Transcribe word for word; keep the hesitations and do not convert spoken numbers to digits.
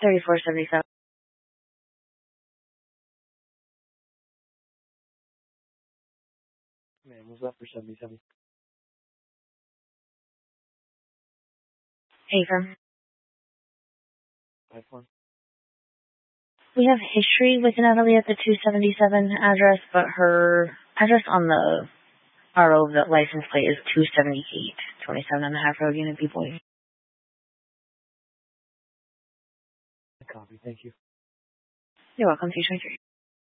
thirty-four seventy-seven. Man, what's up for seventy-seven? Hey, firm. five one. We have history with Natalie at the two seventy-seven address, but her address on the R O, the license plate, is two seventy-eight, twenty-seven and a half Road, Unit B, Boise. Copy, thank you. You're welcome, two twenty-three.